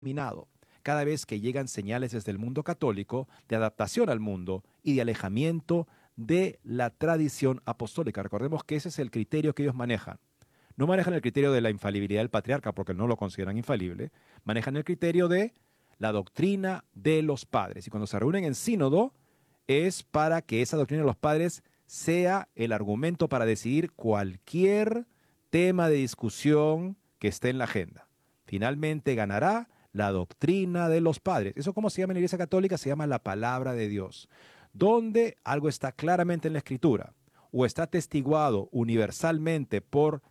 minado. Cada vez que llegan señales desde el mundo católico de adaptación al mundo y de alejamiento de la tradición apostólica. Recordemos que ese es el criterio que ellos manejan. No manejan el criterio de la infalibilidad del patriarca porque no lo consideran infalible. Manejan el criterio de la doctrina de los padres. Y cuando se reúnen en sínodo es para que esa doctrina de los padres sea el argumento para decidir cualquier tema de discusión que esté en la agenda. Finalmente ganará la doctrina de los padres. ¿Eso cómo se llama en la Iglesia Católica? Se llama la palabra de Dios. Donde algo está claramente en la Escritura o está atestiguado universalmente por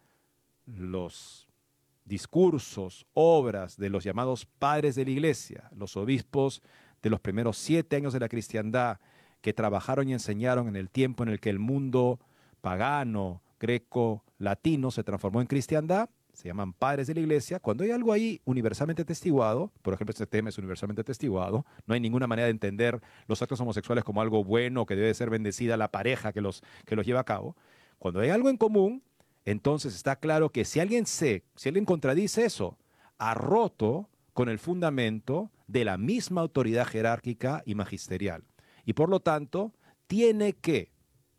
los discursos, obras de los llamados padres de la Iglesia, los obispos de los primeros 7 años de la cristiandad, que trabajaron y enseñaron en el tiempo en el que el mundo pagano, greco, latino se transformó en cristiandad, se llaman padres de la Iglesia. Cuando hay algo ahí universalmente atestiguado, por ejemplo, este tema es universalmente atestiguado, no hay ninguna manera de entender los actos homosexuales como algo bueno, que debe ser bendecida la pareja que los lleva a cabo. Cuando hay algo en común, entonces está claro que si alguien contradice eso, ha roto con el fundamento de la misma autoridad jerárquica y magisterial. Y por lo tanto, tiene que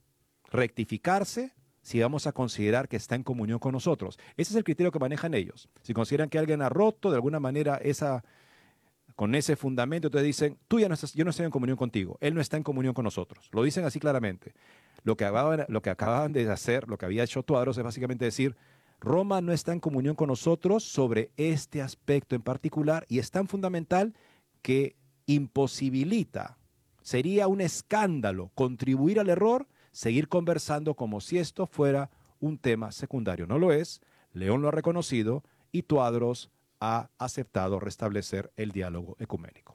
rectificarse si vamos a considerar que está en comunión con nosotros. Ese es el criterio que manejan ellos. Si consideran que alguien ha roto de alguna manera con ese fundamento, entonces dicen, yo no estoy en comunión contigo, él no está en comunión con nosotros. Lo dicen así claramente. Lo que acababan de hacer, lo que había hecho Tuadros es básicamente decir, Roma no está en comunión con nosotros sobre este aspecto en particular y es tan fundamental que imposibilita, sería un escándalo contribuir al error, seguir conversando como si esto fuera un tema secundario. No lo es, León lo ha reconocido y Tuadros ha aceptado restablecer el diálogo ecuménico.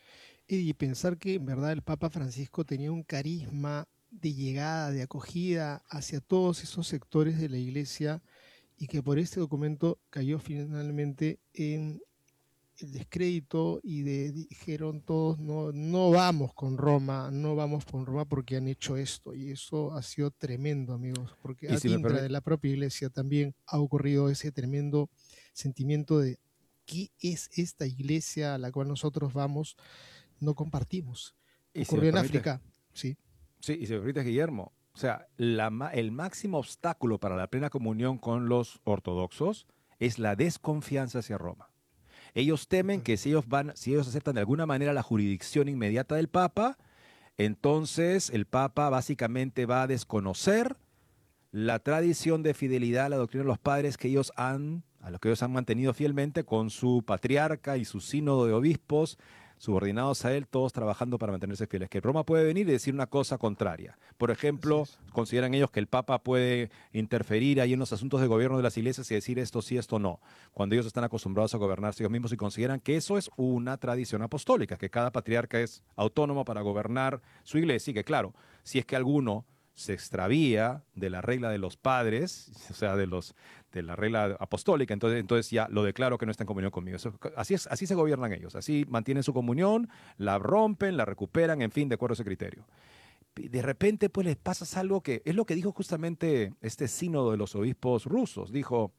Y pensar que en verdad el Papa Francisco tenía un carisma de llegada, de acogida hacia todos esos sectores de la Iglesia y que por este documento cayó finalmente en el descrédito y dijeron todos no, no vamos con Roma, no vamos con Roma porque han hecho esto y eso ha sido tremendo, amigos, porque Y a si me tintra de permite, la propia Iglesia también ha ocurrido ese tremendo sentimiento de ¿qué es esta Iglesia a la cual nosotros vamos? No compartimos. y si me Ocurrió en permite, África, sí. sí, y si me permite, Guillermo, o sea, el máximo obstáculo para la plena comunión con los ortodoxos es la desconfianza hacia Roma. Ellos temen que si ellos aceptan de alguna manera la jurisdicción inmediata del Papa, entonces el Papa básicamente va a desconocer la tradición de fidelidad a la doctrina de los padres a lo que ellos han mantenido fielmente con su patriarca y su sínodo de obispos, subordinados a él, todos trabajando para mantenerse fieles. Que Roma puede venir y decir una cosa contraria. Por Así ejemplo, es. consideran ellos que el Papa puede interferir ahí en los asuntos de gobierno de las iglesias y decir esto sí, esto no, cuando ellos están acostumbrados a gobernarse ellos mismos y consideran que eso es una tradición apostólica, que cada patriarca es autónomo para gobernar su iglesia y que claro, si es que alguno se extravía de la regla de los padres, o sea, de la regla apostólica, entonces ya lo declaro que no está en comunión conmigo. Así se gobiernan ellos, así mantienen su comunión, la rompen, la recuperan, en fin, de acuerdo a ese criterio. De repente, pues les pasa algo que es lo que dijo justamente este sínodo de los obispos rusos. Dijo,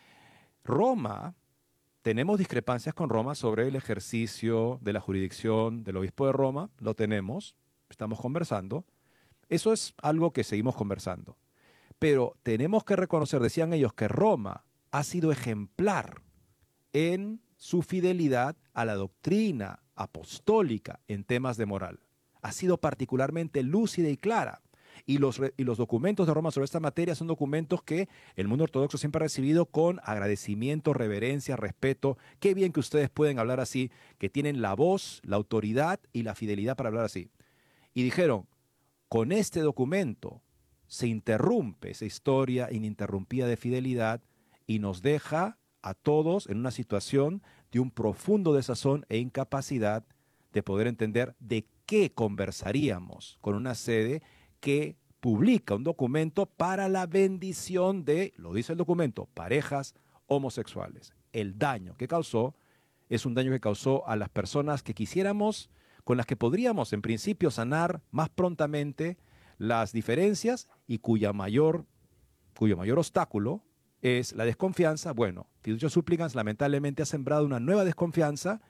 Roma, tenemos discrepancias con Roma sobre el ejercicio de la jurisdicción del obispo de Roma, lo tenemos, estamos conversando. Eso es algo que seguimos conversando. Pero tenemos que reconocer, decían ellos, que Roma ha sido ejemplar en su fidelidad a la doctrina apostólica en temas de moral. Ha sido particularmente lúcida y clara. Y los documentos de Roma sobre esta materia son documentos que el mundo ortodoxo siempre ha recibido con agradecimiento, reverencia, respeto. Qué bien que ustedes pueden hablar así, que tienen la voz, la autoridad y la fidelidad para hablar así. Y dijeron, con este documento se interrumpe esa historia ininterrumpida de fidelidad y nos deja a todos en una situación de un profundo desazón e incapacidad de poder entender de qué conversaríamos con una sede que publica un documento para la bendición de, lo dice el documento, parejas homosexuales. El daño que causó es un daño que causó a las personas que quisiéramos, con las que podríamos en principio sanar más prontamente las diferencias y cuyo mayor obstáculo es la desconfianza. Bueno, Fiducia Supplicans lamentablemente ha sembrado una nueva desconfianza